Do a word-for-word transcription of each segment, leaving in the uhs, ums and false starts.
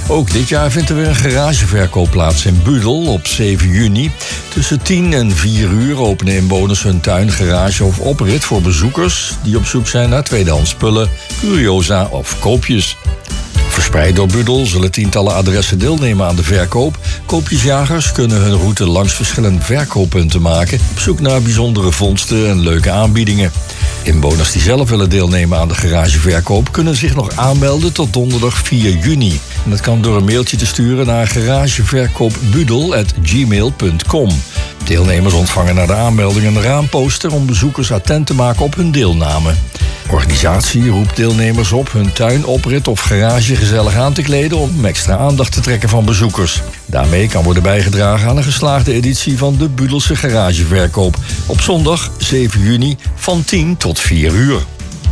Ook dit jaar vindt er weer een garageverkoop plaats in Budel op zeven juni. Tussen tien en vier uur openen inwoners hun tuin, garage of oprit voor bezoekers die op zoek zijn naar tweedehands spullen, curiosa of koopjes. Verspreid door Budel zullen tientallen adressen deelnemen aan de verkoop. Koopjesjagers kunnen hun route langs verschillende verkooppunten maken, op zoek naar bijzondere vondsten en leuke aanbiedingen. Inwoners die zelf willen deelnemen aan de garageverkoop kunnen zich nog aanmelden tot donderdag vier juni. En dat kan door een mailtje te sturen naar garageverkoopbudel at gmail punt com. Deelnemers ontvangen na de aanmelding een raamposter om bezoekers attent te maken op hun deelname. De organisatie roept deelnemers op hun tuin, oprit of garage gezellig aan te kleden om extra aandacht te trekken van bezoekers. Daarmee kan worden bijgedragen aan een geslaagde editie van de Budelse garageverkoop op zondag zeven juni van tien tot vier uur.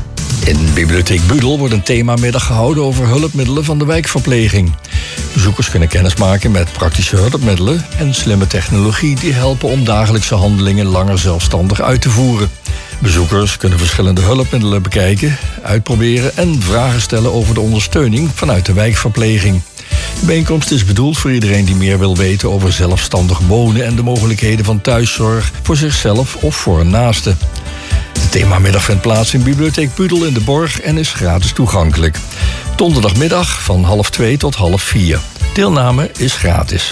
In Bibliotheek Budel wordt een themamiddag gehouden over hulpmiddelen van de wijkverpleging. Bezoekers kunnen kennismaken met praktische hulpmiddelen en slimme technologie die helpen om dagelijkse handelingen langer zelfstandig uit te voeren. Bezoekers kunnen verschillende hulpmiddelen bekijken, uitproberen en vragen stellen over de ondersteuning vanuit de wijkverpleging. De bijeenkomst is bedoeld voor iedereen die meer wil weten over zelfstandig wonen en de mogelijkheden van thuiszorg voor zichzelf of voor een naaste. De themamiddag vindt plaats in Bibliotheek Budel in de Borg en is gratis toegankelijk. Donderdagmiddag van half twee tot half vier. Deelname is gratis.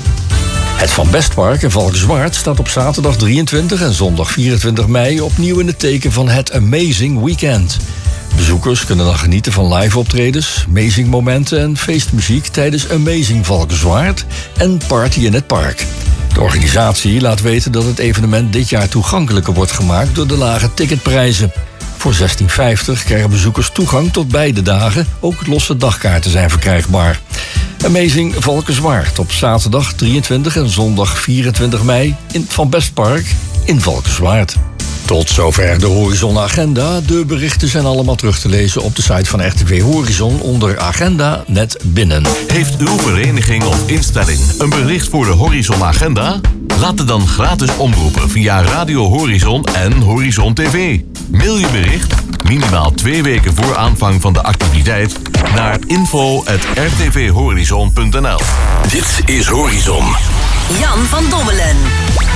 Het Van Bestpark in Valkenswaard staat op zaterdag drieëntwintig en zondag vierentwintig mei opnieuw in het teken van het Amazing Weekend. Bezoekers kunnen dan genieten van live optredens, amazing momenten en feestmuziek tijdens Amazing Valkenswaard en Party in het Park. De organisatie laat weten dat het evenement dit jaar toegankelijker wordt gemaakt door de lage ticketprijzen. Voor zestien vijftig krijgen bezoekers toegang tot beide dagen. Ook losse dagkaarten zijn verkrijgbaar. Amazing Valkenswaard op zaterdag drieëntwintig en zondag vierentwintig mei in Van Bestpark in Valkenswaard. Tot zover de Horizon Agenda. De berichten zijn allemaal terug te lezen op de site van R T V Horizon onder Agenda net binnen. Heeft uw vereniging of instelling een bericht voor de Horizon Agenda? Laat het dan gratis omroepen via Radio Horizon en Horizon T V. Mail je bericht, minimaal twee weken voor aanvang van de activiteit, naar info at r t v horizon punt n l. Dit is Horizon. Jan van Dommelen.